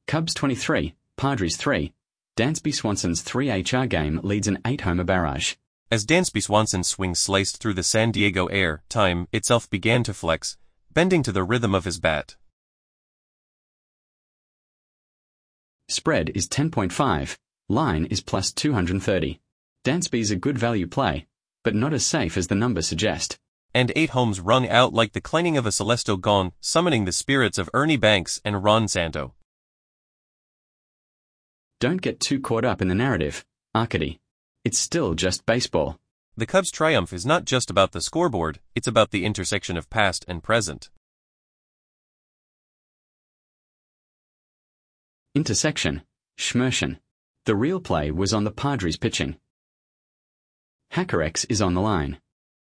Cubs 23, Padres 3. Dansby Swanson's 3HR game leads an 8-homer barrage. As Dansby Swanson's swing sliced through the San Diego air, time itself began to flex, bending to the rhythm of his bat. Spread is 10.5. Line is plus 230. Dansby's a good value play, but not as safe as the numbers suggest. And 8 homes rung out like the clanging of a celestial gong, summoning the spirits of Ernie Banks and Ron Santo. Don't get too caught up in the narrative, Arcady. It's still just baseball. The Cubs' triumph is not just about the scoreboard, it's about the intersection of past and present. Intersection, Schmerschen. The real play was on the Padres pitching. HackerX is on the line.